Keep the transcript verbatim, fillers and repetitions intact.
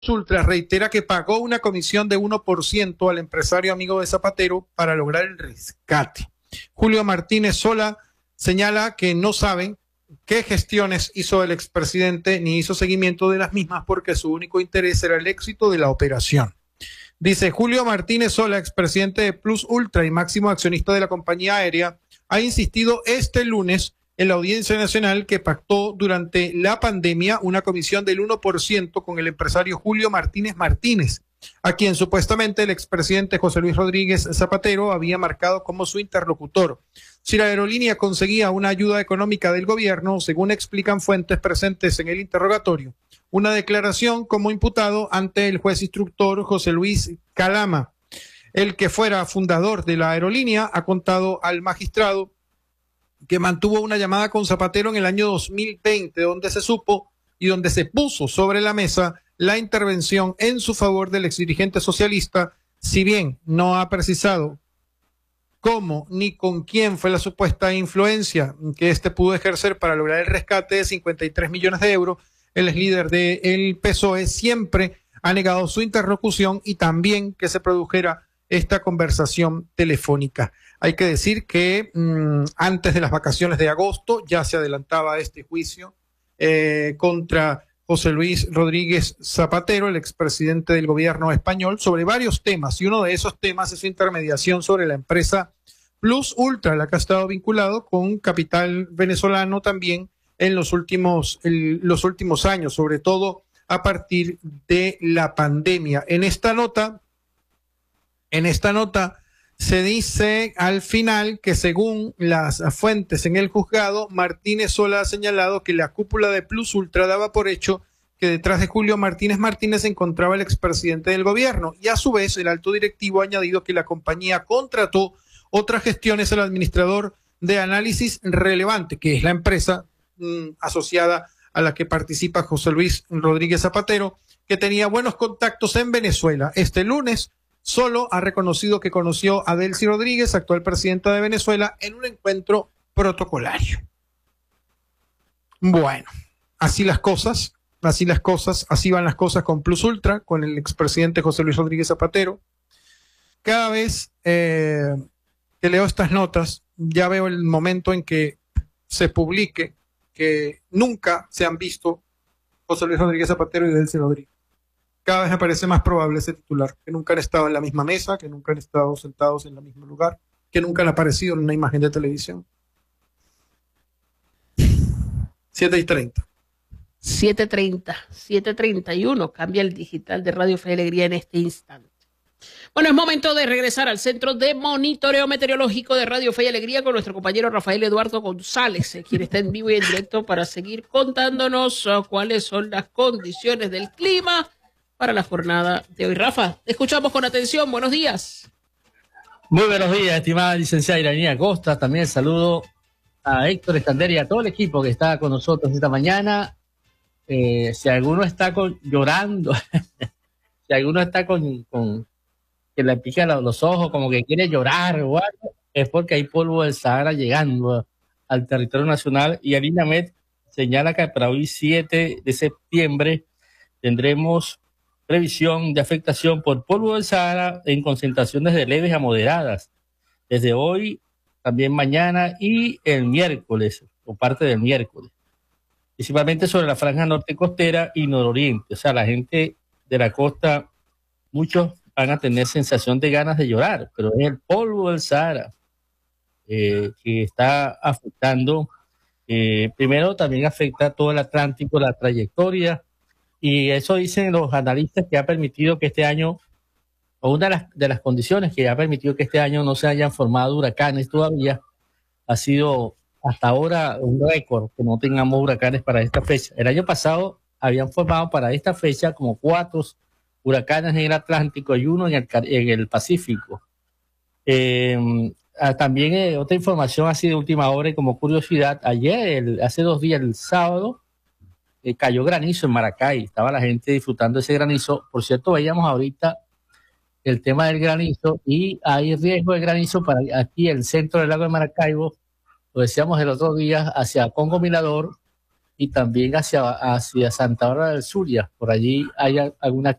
Ultra reitera que pagó una comisión de uno por ciento al empresario amigo de Zapatero para lograr el rescate. Julio Martínez Sola señala que no saben qué gestiones hizo el expresidente ni hizo seguimiento de las mismas porque su único interés era el éxito de la operación. Dice Julio Martínez Sola, expresidente de Plus Ultra y máximo accionista de la compañía aérea, ha insistido este lunes en la Audiencia Nacional que pactó durante la pandemia una comisión del uno por ciento con el empresario Julio Martínez Martínez, a quien supuestamente el expresidente José Luis Rodríguez Zapatero había marcado como su interlocutor. Si la aerolínea conseguía una ayuda económica del gobierno, según explican fuentes presentes en el interrogatorio, una declaración como imputado ante el juez instructor José Luis Calama. El que fuera fundador de la aerolínea ha contado al magistrado que mantuvo una llamada con Zapatero en el año dos mil veinte, donde se supo y donde se puso sobre la mesa la intervención en su favor del exdirigente socialista, si bien no ha precisado cómo ni con quién fue la supuesta influencia que éste pudo ejercer para lograr el rescate de cincuenta y tres millones de euros. El ex líder del P S O E siempre ha negado su interlocución y también que se produjera esta conversación telefónica. Hay que decir que mmm, antes de las vacaciones de agosto ya se adelantaba este juicio eh, contra José Luis Rodríguez Zapatero, el expresidente del gobierno español, sobre varios temas, y uno de esos temas es su intermediación sobre la empresa Plus Ultra, la que ha estado vinculado con capital venezolano también en los últimos, el, los últimos años, sobre todo a partir de la pandemia. En esta nota, en esta nota se dice al final que según las fuentes en el juzgado, Martínez Sola ha señalado que la cúpula de Plus Ultra daba por hecho que detrás de Julio Martínez Martínez se encontraba el expresidente del gobierno y a su vez el alto directivo ha añadido que la compañía contrató otras gestiones al administrador de Análisis Relevante, que es la empresa mmm, asociada a la que participa José Luis Rodríguez Zapatero, que tenía buenos contactos en Venezuela. Este lunes solo ha reconocido que conoció a Delcy Rodríguez, actual presidenta de Venezuela, en un encuentro protocolario. Bueno, así las cosas, así las cosas, así van las cosas con Plus Ultra, con el expresidente José Luis Rodríguez Zapatero. Cada vez eh, que leo estas notas, ya veo el momento en que se publique que nunca se han visto José Luis Rodríguez Zapatero y Delcy Rodríguez. Cada vez me parece más probable ese titular, que nunca han estado en la misma mesa, que nunca han estado sentados en el mismo lugar, que nunca han aparecido en una imagen de televisión. siete y treinta. siete treinta, siete treinta y uno, cambia el digital de Radio Fe y Alegría en este instante. Bueno, es momento de regresar al Centro de Monitoreo Meteorológico de Radio Fe y Alegría con nuestro compañero Rafael Eduardo González, quien está en vivo y en directo para seguir contándonos uh, cuáles son las condiciones del clima para la jornada de hoy. Rafa, te escuchamos con atención. Buenos días. Muy buenos días, estimada licenciada Iranía Costa. También saludo a Héctor Estander y a todo el equipo que está con nosotros esta mañana. Eh, si alguno está con, llorando, si alguno está con, con que le pica los ojos como que quiere llorar o algo, es porque hay polvo del Sahara llegando al territorio nacional. Y el INAMED señala que para hoy siete de septiembre tendremos previsión de afectación por polvo del Sahara en concentraciones de leves a moderadas. Desde hoy, también mañana y el miércoles, o parte del miércoles. Principalmente sobre la franja norte costera y nororiente. O sea, la gente de la costa, muchos van a tener sensación de ganas de llorar, pero es el polvo del Sahara eh, que está afectando. Eh, primero, también afecta todo el Atlántico, la trayectoria. Y eso dicen los analistas que ha permitido que este año, o una de las, de las condiciones que ha permitido que este año no se hayan formado huracanes todavía, ha sido hasta ahora un récord que no tengamos huracanes para esta fecha. El año pasado habían formado para esta fecha como cuatro huracanes en el Atlántico y uno en el, en el Pacífico. Eh, también eh, otra información así de última hora y como curiosidad, ayer, el, hace dos días, el sábado, Eh, cayó granizo en Maracay, estaba la gente disfrutando ese granizo. Por cierto, veíamos ahorita el tema del granizo y hay riesgo de granizo para aquí el centro del lago de Maracaibo, lo decíamos el otro día, hacia Congo Mirador y también hacia, hacia Santa Bárbara del Zulia. Por allí hay alguna